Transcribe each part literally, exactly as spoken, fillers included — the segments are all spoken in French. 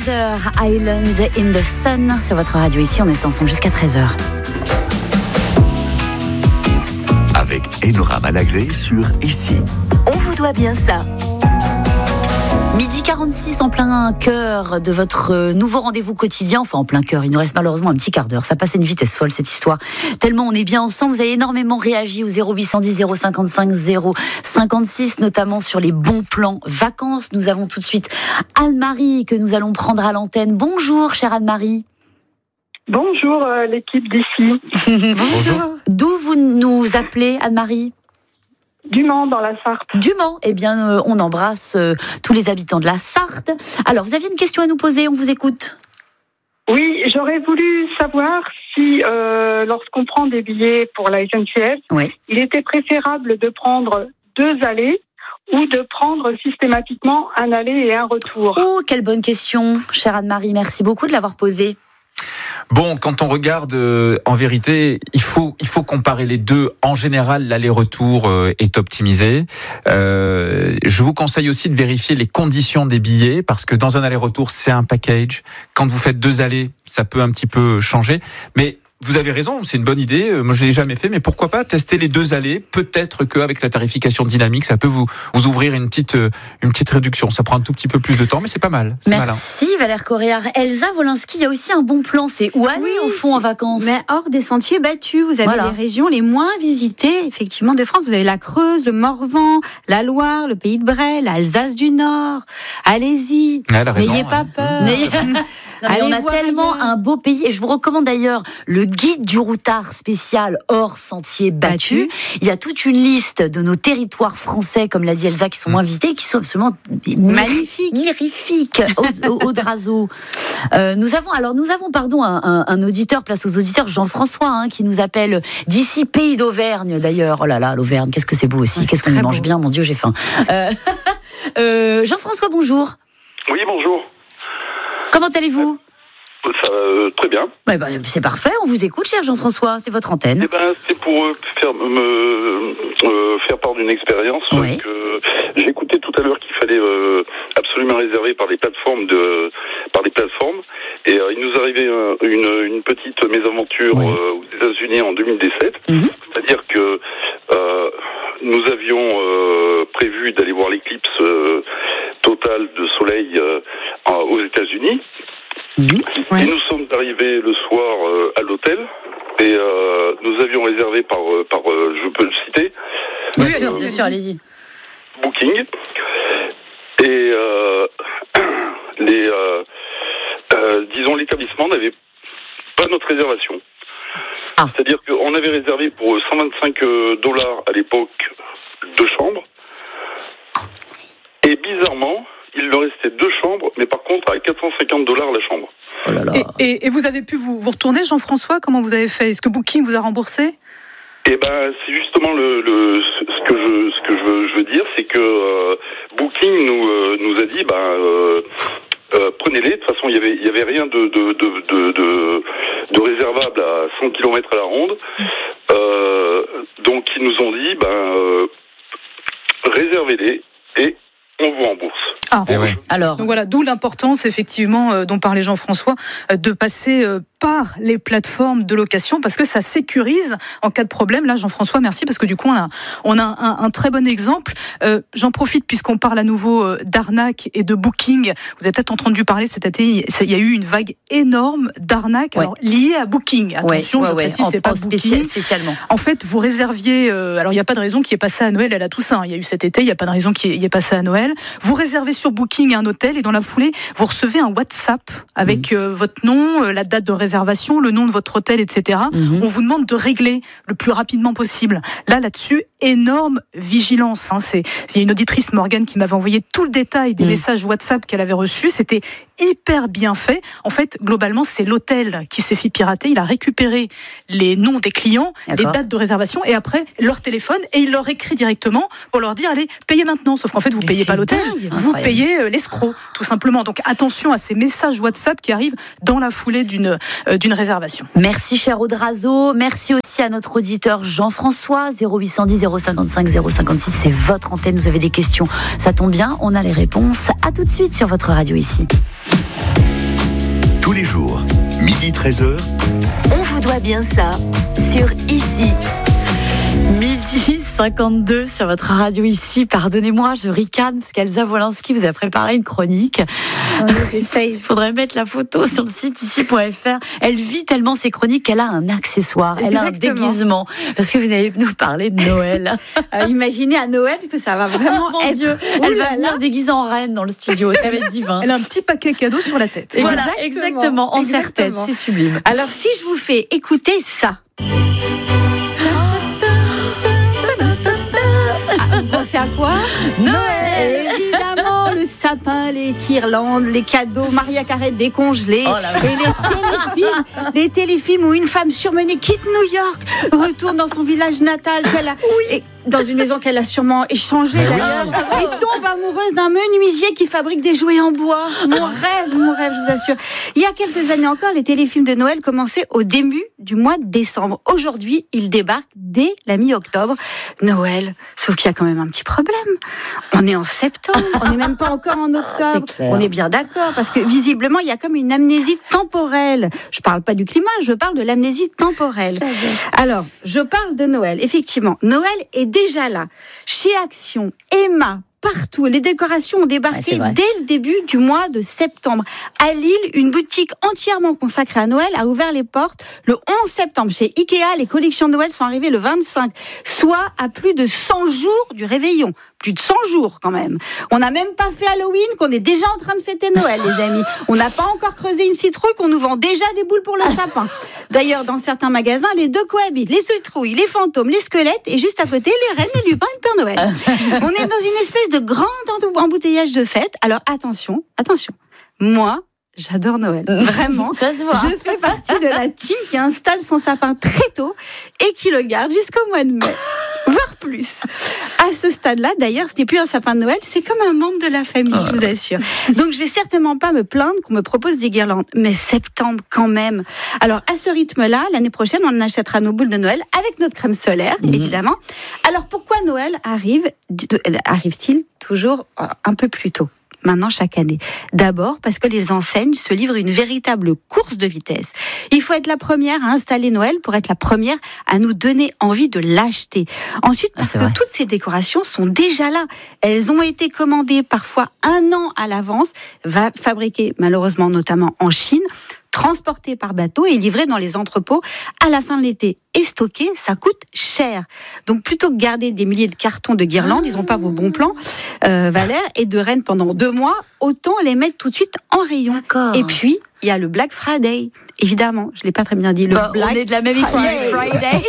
Weezer, Island in the Sun, sur votre radio ici, on est ensemble jusqu'à treize heures. Avec Enora Malagré sur Ici. On vous doit bien ça. Midi quarante-six, en plein cœur de votre nouveau rendez-vous quotidien. Enfin, en plein cœur, il nous reste malheureusement un petit quart d'heure. Ça passe à une vitesse folle, cette histoire. Tellement on est bien ensemble. Vous avez énormément réagi au zéro huit cent dix, zéro cinquante-cinq, zéro cinquante-six, notamment sur les bons plans vacances. Nous avons tout de suite Anne-Marie que nous allons prendre à l'antenne. Bonjour, chère Anne-Marie. Bonjour, euh, l'équipe d'ici. Bonjour. D'où vous nous appelez, Anne-Marie ? Du Mans, dans la Sarthe. Du Mans, eh bien, euh, on embrasse euh, tous les habitants de la Sarthe. Alors, vous aviez une question à nous poser, on vous écoute. Oui, j'aurais voulu savoir si, euh, lorsqu'on prend des billets pour la S N C F, oui. il était préférable de prendre deux allées ou de prendre systématiquement un aller et un retour. Oh, quelle bonne question, chère Anne-Marie. Merci beaucoup de l'avoir posée. Bon, quand on regarde, euh, en vérité, il faut il faut comparer les deux. En général, l'aller-retour euh, est optimisé. Euh, je vous conseille aussi de vérifier les conditions des billets, parce que dans un aller-retour, c'est un package. Quand vous faites deux allers, ça peut un petit peu changer. Mais vous avez raison, c'est une bonne idée. Moi, je l'ai jamais fait, mais pourquoi pas tester les deux allées. Peut-être qu'avec la tarification dynamique, ça peut vous vous ouvrir une petite une petite réduction. Ça prend un tout petit peu plus de temps, mais c'est pas mal. C'est Merci malin. Valère Coréard. Elsa Wolinski, il y a aussi un bon plan. C'est où aller oui, au fond en vacances. Mais hors des sentiers battus, vous avez voilà. les régions les moins visitées effectivement de France. Vous avez la Creuse, le Morvan, la Loire, le Pays de Bray, l'Alsace du Nord. Allez-y, Ouais, elle a raison, n'ayez ouais. pas peur. N'ayez- Non, mais Allez on a voir tellement ailleurs. un beau pays, et je vous recommande d'ailleurs le guide du routard spécial hors sentiers battus. Il y a toute une liste de nos territoires français, comme l'a dit Elsa, qui sont moins visités, qui sont absolument Magnifiques. mirifiques. Audrazo. Euh, nous avons, alors nous avons, pardon, un, un, un auditeur, place aux auditeurs, Jean-François, hein, qui nous appelle d'ici, pays d'Auvergne d'ailleurs. Oh là là, l'Auvergne, qu'est-ce que c'est beau aussi, qu'est-ce qu'on y mange beau. bien, mon Dieu, j'ai faim. Euh, euh, Jean-François, bonjour. Oui, bonjour. Comment allez-vous ? Ça va euh, très bien. Ouais, bah, c'est parfait, on vous écoute, cher Jean-François, c'est votre antenne. Eh ben, c'est pour euh, faire me euh, faire part d'une expérience Oui. que j'ai écouté tout à l'heure qu'il fallait euh, absolument réserver par les plateformes de par les plateformes. Et euh, il nous arrivait euh, une, une petite mésaventure Oui. euh, aux États-Unis en deux mille dix-sept. Mhm. C'est-à-dire que euh, nous avions euh, prévu d'aller voir l'éclipse euh, totale de soleil euh, aux États-Unis. Mhm. Ouais. Et nous sommes arrivés le soir euh, à l'hôtel et euh, nous avions réservé par, euh, par euh, je peux le citer, Bien Oui, sûr, allez-y, bien allez-y. sûr, allez-y. Booking. Et euh, les, euh, euh, disons, l'établissement n'avait pas notre réservation. Ah. C'est-à-dire qu'on avait réservé pour cent vingt-cinq dollars à l'époque deux chambres. Et bizarrement, il leur restait deux chambres, mais par contre à quatre cent cinquante dollars la chambre. Oh là là. Et, et, et vous avez pu vous, vous retourner, Jean-François? Comment vous avez fait? Est-ce que Booking vous a remboursé? Eh ben, c'est justement le, le ce que je ce que je veux, je veux dire, c'est que euh, Booking nous euh, nous a dit, ben euh, euh, prenez-les. De toute façon, il y avait il y avait rien de de de de, de, de réservable à cent kilomètres à la ronde. Euh, donc ils nous ont dit, ben euh, réservez-les et on vous rembourse. Ah. Eh ouais. Alors, Donc voilà, d'où l'importance, effectivement, euh, dont parlait Jean-François, euh, de passer euh, par les plateformes de location, parce que ça sécurise en cas de problème. Là, Jean-François, merci, parce que du coup, on a, on a un, un très bon exemple. Euh, j'en profite, puisqu'on parle à nouveau euh, d'arnaque et de Booking. Vous avez peut-être entendu parler cet été, il y a eu une vague énorme d'arnaques, Ouais. alors liées à Booking. Attention, ouais, je ouais, précise, en- c'est pas en spécial- Booking. spécialement. En fait, vous réserviez. Euh, alors, il n'y a pas de raison qu'il y ait passé à Noël et à la Toussaint. Il y a eu cet été, il n'y a pas de raison qu'il y ait passé à Noël. Vous réservez sur Booking un hôtel et dans la foulée, vous recevez un WhatsApp avec euh, votre nom, euh, la date de réservation, le nom de votre hôtel, et cetera. Mhm. On vous demande de régler le plus rapidement possible. Là, là-dessus, énorme vigilance. Hein. C'est, il y a une auditrice, Morgane, qui m'avait envoyé tout le détail des Mhm. messages WhatsApp qu'elle avait reçus. C'était hyper bien fait. En fait, globalement, c'est l'hôtel qui s'est fait pirater. Il a récupéré les noms des clients, les D'accord. dates de réservation et après leur téléphone et il leur écrit directement pour leur dire allez, payez maintenant. Sauf qu'en fait, vous Mais payez c'est pas l'hôtel, dingue. vous Incroyable. payez euh, l'escroc, tout simplement. Donc attention à ces messages WhatsApp qui arrivent dans la foulée d'une euh, d'une réservation. Merci cher Audrazo, merci aussi à notre auditeur Jean-François, zéro huit cent dix, zéro cinquante-cinq, zéro cinquante-six, c'est votre antenne, vous avez des questions, ça tombe bien, on a les réponses, à tout de suite sur votre radio ici. les jours, midi treize heures. On vous doit bien ça sur Ici. Midi cinquante-deux sur votre radio Ici. Pardonnez-moi, je ricane parce qu'Elsa Wolinski vous a préparé une chronique. Il faudrait mettre la photo sur le site ici point f r. Elle vit tellement ses chroniques qu'elle a un accessoire, elle Exactement. a un déguisement. Parce que vous allez nous parler de Noël. Euh, imaginez à Noël que ça va vraiment Oh mon être... Dieu, elle va venir déguisée en reine dans le studio. Ça va être divin. Elle a un petit paquet cadeau sur la tête. Et voilà, Exactement. exactement, en serre-tête, Exactement. c'est sublime. Alors si je vous fais écouter ça. Ah, vous pensez à quoi? Noël. Évidemment, le sapin, les guirlandes, les cadeaux, Maria Carré décongelée, Oh là là. et les téléfilms, les téléfilms où une femme surmenée quitte New York, retourne dans son village natal, qu'elle a, et dans une maison qu'elle a sûrement échangée d'ailleurs, et tombe amoureuse d'un menuisier qui fabrique des jouets en bois. Mon rêve, mon rêve, je vous assure. Il y a quelques années encore, les téléfilms de Noël commençaient au début du mois de décembre. Aujourd'hui, ils débarquent dès la mi-octobre. Noël, sauf qu'il y a quand même un petit problème. On est en septembre, on n'est même pas encore en octobre. C'est clair. On est bien d'accord, parce que visiblement, il y a comme une amnésie temporelle. Je parle pas du climat, je parle de l'amnésie temporelle. Alors, je parle de Noël. Effectivement, Noël est déjà là. Chez Action, Emma, partout. Les décorations ont Ouais, débarqué c'est vrai. dès le début du mois de septembre. À Lille, une boutique entièrement consacrée à Noël a ouvert les portes le onze septembre. Chez Ikea, les collections de Noël sont arrivées le vingt-cinq, soit à plus de cent jours du réveillon. Plus de cent jours quand même. On n'a même pas fait Halloween, qu'on est déjà en train de fêter Noël, les amis. On n'a pas encore creusé une citrouille, qu'on nous vend déjà des boules pour le sapin. D'ailleurs, dans certains magasins, les deux cohabitent. Les citrouilles, les fantômes, les squelettes, et juste à côté, les reines, les lupins et le Père Noël. On est dans une espèce de grand embouteillage de fête. Alors attention, attention. Moi, j'adore Noël. Vraiment. Ça se voit. Je fais partie de la team qui installe son sapin très tôt et qui le garde jusqu'au mois de mai, voire plus. À ce stade-là, d'ailleurs, ce n'est plus un sapin de Noël, c'est comme un membre de la famille, je vous assure. Donc, je vais certainement pas me plaindre qu'on me propose des guirlandes, mais septembre quand même. Alors, à ce rythme-là, l'année prochaine, on achètera nos boules de Noël avec notre crème solaire, mmh. évidemment. Alors, pourquoi Noël arrive, arrive-t-il toujours un peu plus tôt ? Maintenant chaque année. D'abord parce que les enseignes se livrent une véritable course de vitesse. Il faut être la première à installer Noël pour être la première à nous donner envie de l'acheter. Ensuite, parce ah, que vrai. toutes ces décorations sont déjà là. Elles ont été commandées parfois un an à l'avance, va fabriquées malheureusement notamment en Chine, transportées par bateau et livrées dans les entrepôts à la fin de l'été. Et stocker, ça coûte cher. Donc plutôt que garder des milliers de cartons de guirlandes, ils n'ont pas vos bons plans, euh, Valère, et de rennes pendant deux mois, autant les mettre tout de suite en rayon. D'accord. Et puis, il y a le Black Friday. Évidemment, je ne l'ai pas très bien dit. Le bah, Black on est de la même Friday. Friday.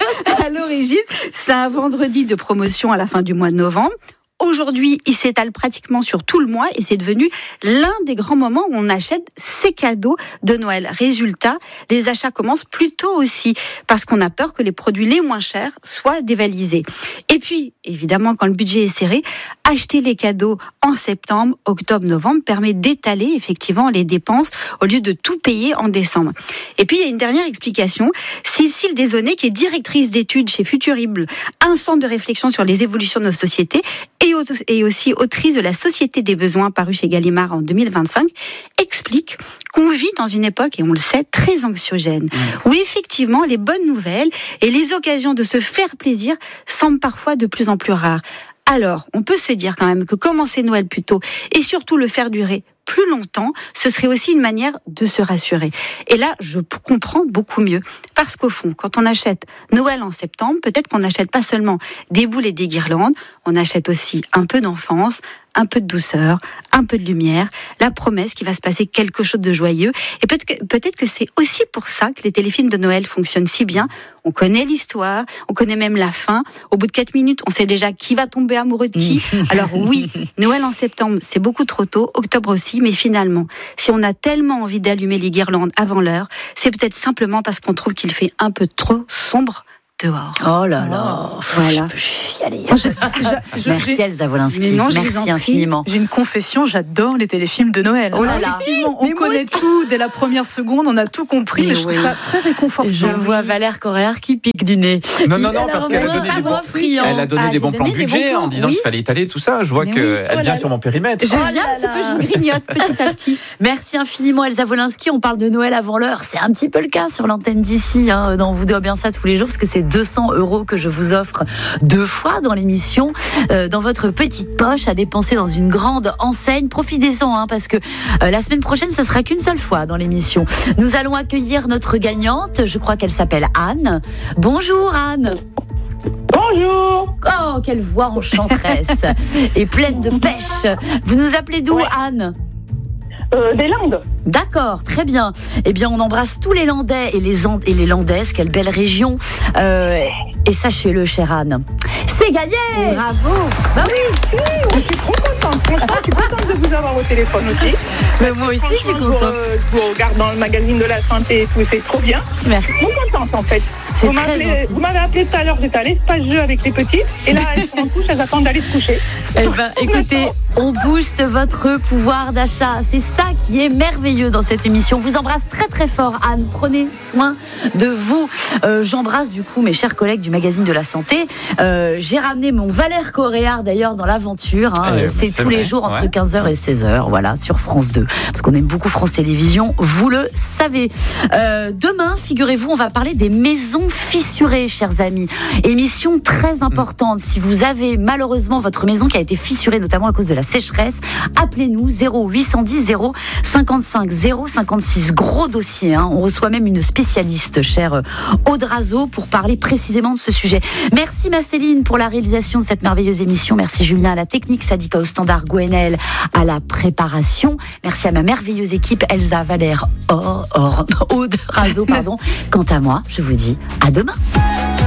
À l'origine, c'est un vendredi de promotion à la fin du mois de novembre. Aujourd'hui, il s'étale pratiquement sur tout le mois et c'est devenu l'un des grands moments où on achète ses cadeaux de Noël. Résultat, les achats commencent plus tôt aussi parce qu'on a peur que les produits les moins chers soient dévalisés. Et puis, évidemment, quand le budget est serré, acheter les cadeaux en septembre, octobre, novembre permet d'étaler effectivement les dépenses au lieu de tout payer en décembre. Et puis, il y a une dernière explication. Cécile Desaunay, qui est directrice d'études chez Futurible, un centre de réflexion sur les évolutions de nos sociétés, et aussi autrice de La Société des besoins, paru chez Gallimard en deux mille vingt-cinq, explique qu'on vit dans une époque, et on le sait, très anxiogène, mmh. où effectivement les bonnes nouvelles et les occasions de se faire plaisir semblent parfois de plus en plus rares. Alors, on peut se dire quand même que commencer Noël plus tôt et surtout le faire durer plus longtemps, ce serait aussi une manière de se rassurer. Et là, je comprends beaucoup mieux. Parce qu'au fond, quand on achète Noël en septembre, peut-être qu'on n'achète pas seulement des boules et des guirlandes, on achète aussi un peu d'enfance, un peu de douceur, un peu de lumière, la promesse qu'il va se passer quelque chose de joyeux. Et peut-être que, peut-être que c'est aussi pour ça que les téléfilms de Noël fonctionnent si bien. On connaît l'histoire, on connaît même la fin. Au bout de quatre minutes, on sait déjà qui va tomber amoureux de qui. Alors oui, Noël en septembre, c'est beaucoup trop tôt, octobre aussi, mais finalement, si on a tellement envie d'allumer les guirlandes avant l'heure, c'est peut-être simplement parce qu'on trouve qu'il fait un peu trop sombre dehors. Oh là là. Voilà. Allez. Je- je- je- Merci j'ai- Elsa Wolinski. Mais non, je vous en Merci prie. infiniment. J'ai une confession, j'adore les téléfilms de Noël. Oh là Alors, là. effectivement, on Mais moi connaît tout dès la première seconde, on a tout compris, Mais mais je trouve oui. ça très réconfortant. Je vois Valère Coréard qui pique du nez. Non, non, non, Elle a parce qu'elle a vraiment donné des pas bons, friand. elle a donné Ah, des j'ai bons plans donné des budget bons plans, en disant oui. qu'il fallait étaler tout ça. Je vois Mais qu'elle oui, oh là vient là. sur mon périmètre. Je Oh viens là un petit là. peu, je vous grignote petit à petit. Merci infiniment Elsa Wolinski. On parle de Noël avant l'heure. C'est un petit peu le cas sur l'antenne d'ici, hein, dans Vous doit bien ça tous les jours, parce que c'est deux cents euros que je vous offre deux fois dans l'émission, euh, dans votre petite poche à dépenser dans une grande enseigne. Profitez-en, hein, parce que euh, la semaine prochaine, ça sera qu'une seule fois dans l'émission. Nous allons accueillir notre gagnante. Je crois qu'elle s'appelle Anne. Bonjour Anne. Bonjour. Oh, quelle voix enchanteresse et pleine de pêche. Vous nous appelez d'où, Ouais. Anne? Euh, des Landes. D'accord, très bien. Eh bien, on embrasse tous les Landais et les, An- et les Landaises. Quelle belle région. Euh, et sachez-le, chère Anne, c'est gagné. Bravo. Bah oui. Je suis trop contente. Franchement, je suis contente de vous avoir au téléphone aussi. Mais moi aussi, je suis Franchement, contente. Je vous, je vous regarde dans le magazine de la santé et tout, c'est trop bien. Merci. Trop contente en fait. C'est Vous très m'appelez- gentil. Vous m'avez appelé tout à l'heure, j'étais à l'espace jeu avec les petites. Et là, elles sont en couche, elles attendent d'aller se coucher. Eh ben, écoutez, on booste votre pouvoir d'achat. C'est ça qui est merveilleux dans cette émission. On vous embrasse très très fort, Anne. Prenez soin de vous. Euh, j'embrasse du coup mes chers collègues du magazine de la santé. Euh, j'ai ramené mon Valère Coréard d'ailleurs dans l'aventure. Hein. Eh, c'est c'est tous les vrai, jours entre ouais. quinze heures et seize heures, voilà, sur France deux. Parce qu'on aime beaucoup France Télévisions, vous le savez. Euh, demain, figurez-vous, on va parler des maisons fissurées, chers amis. Émission très importante. Si vous avez malheureusement votre maison qui a été fissurée, notamment à cause de la sécheresse, appelez-nous zéro huit cent dix zéro cinquante-cinq zéro cinquante-six. Gros dossier, hein. On reçoit même une spécialiste, chère Aude Razo, pour parler précisément de ce sujet. Merci ma Céline pour la réalisation de cette merveilleuse émission. Merci Julien à la technique, Sadika au standard, Gwenel à la préparation. Merci à ma merveilleuse équipe, Elsa, Valère, Or, Or, Aude Razo, pardon. Quant à moi, je vous dis à demain.